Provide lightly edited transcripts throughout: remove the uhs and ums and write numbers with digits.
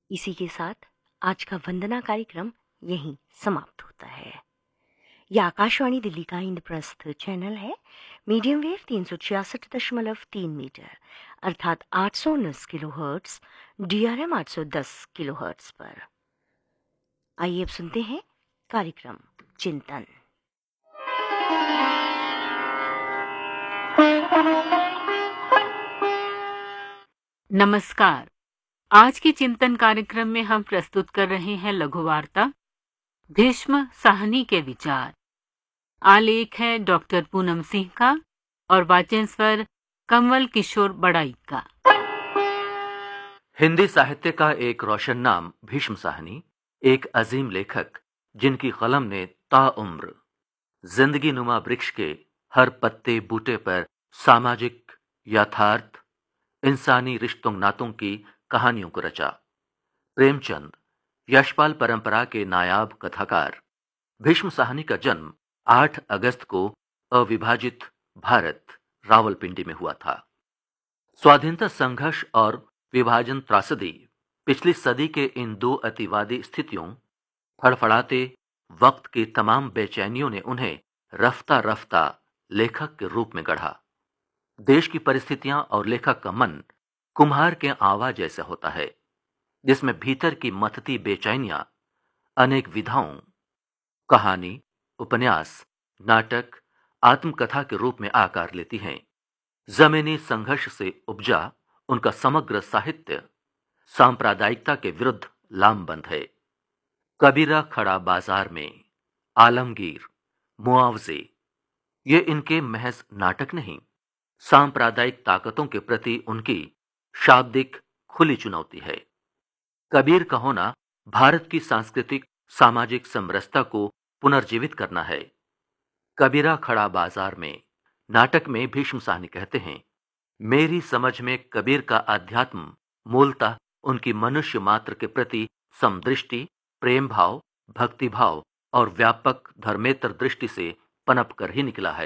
इसी के साथ आज का वंदना कार्यक्रम यहीं समाप्त होता है। यह आकाशवाणी दिल्ली का इंद्रप्रस्थ चैनल है। मीडियम वेव 366.3 मीटर अर्थात 819 किलोहर्ट्ज, DRM 810 किलोहर्ट्ज पर। आइए अब सुनते हैं कार्यक्रम चिंतन। नमस्कार। आज के चिंतन कार्यक्रम में हम प्रस्तुत कर रहे हैं लघु वार्ता भीष्म साहनी के विचार। आलेख है डॉक्टर पूनम सिंह का और वाचन स्वर कमल किशोर बड़ाई का। हिंदी साहित्य का एक रोशन नाम भीष्म साहनी, एक अजीम लेखक जिनकी कलम ने ताउम्र जिंदगी नुमा वृक्ष के हर पत्ते बूटे पर सामाजिक यथार्थ, इंसानी रिश्तों नातों की कहानियों को रचा। प्रेमचंद यशपाल परंपरा के नायाब कथाकार भीष्म साहनी का जन्म 8 अगस्त को अविभाजित भारत रावलपिंडी में हुआ था। स्वाधीनता संघर्ष और विभाजन त्रासदी पिछली सदी के इन दो अतिवादी स्थितियों, फड़फड़ाते वक्त की तमाम बेचैनियों ने उन्हें रफ्ता रफ्ता लेखक के रूप में गढ़ा। देश की परिस्थितियां और लेखक का मन कुम्हार के आवा जैसा होता है, जिसमें भीतर की मथती बेचैनियां अनेक विधाओं, कहानी, उपन्यास, नाटक, आत्मकथा के रूप में आकार लेती हैं। जमीनी संघर्ष से उपजा उनका समग्र साहित्य सांप्रदायिकता के विरुद्ध लामबंद है। कबीरा खड़ा बाजार में, आलमगीर, मुआवजे, ये इनके महज नाटक नहीं, सांप्रदायिक ताकतों के प्रति उनकी शाब्दिक खुली चुनौती है। कबीर का होना भारत की सांस्कृतिक सामाजिक समरसता को पुनर्जीवित करना है। कबीरा खड़ा बाजार में नाटक में भीष्म साहनी कहते हैं, मेरी समझ में कबीर का अध्यात्म मूलतः उनकी मनुष्य मात्र के प्रति समदृष्टि, प्रेम भाव, भक्ति भाव और व्यापक धर्मेतर दृष्टि से पनप कर ही निकला है।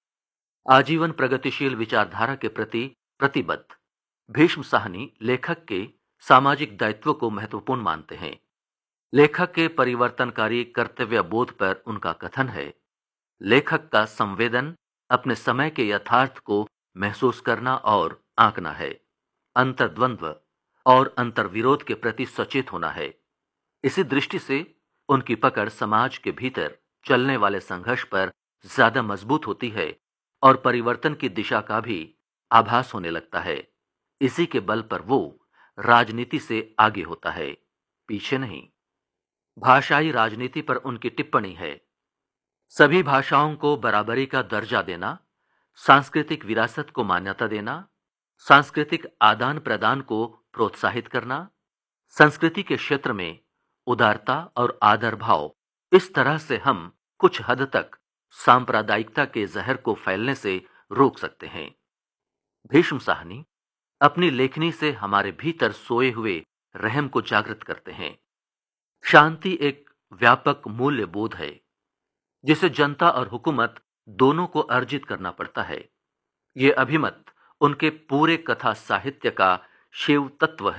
आजीवन प्रगतिशील विचारधारा के प्रति प्रतिबद्ध भीष्म साहनी लेखक के सामाजिक दायित्व को महत्वपूर्ण मानते हैं। लेखक के परिवर्तनकारी कर्तव्य बोध पर उनका कथन है, लेखक का संवेदन अपने समय के यथार्थ को महसूस करना और आंकना है, अंतर्द्वंद्व और अंतर्विरोध के प्रति सचेत होना है। इसी दृष्टि से उनकी पकड़ समाज के भीतर चलने वाले संघर्ष पर ज्यादा मजबूत होती है और परिवर्तन की दिशा का भी आभास होने लगता है। इसी के बल पर वो राजनीति से आगे होता है, पीछे नहीं। भाषाई राजनीति पर उनकी टिप्पणी है, सभी भाषाओं को बराबरी का दर्जा देना, सांस्कृतिक विरासत को मान्यता देना, सांस्कृतिक आदान प्रदान को प्रोत्साहित करना, संस्कृति के क्षेत्र में उदारता और आदर भाव, इस तरह से हम कुछ हद तक सांप्रदायिकता के जहर को फैलने से रोक सकते हैं। भीष्म साहनी अपनी लेखनी से हमारे भीतर सोए हुए रहम को जागृत करते हैं। शांति एक व्यापक मूल्य बोध है, जिसे जनता और हुकूमत दोनों को अर्जित करना पड़ता है। यह अभिमत उनके पूरे कथा साहित्य का शिव तत्व है।